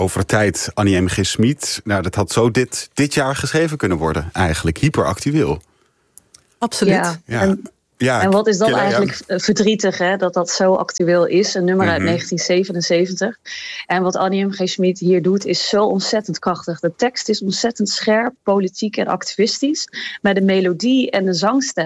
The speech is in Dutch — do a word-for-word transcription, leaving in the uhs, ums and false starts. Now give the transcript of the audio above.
over tijd Annie M G. Schmid. Nou, dat had zo dit, dit jaar geschreven kunnen worden, eigenlijk. Hyperactueel. Absoluut. Ja, Ja. En, Ja, en wat is dat Killa, eigenlijk ja. verdrietig, hè, dat dat zo actueel is. Een nummer uit Mhm. negentien zevenenzeventig. En wat Annie M G. Schmid hier doet, is zo ontzettend krachtig. De tekst is ontzettend scherp, politiek en activistisch. Maar de melodie en de zangstem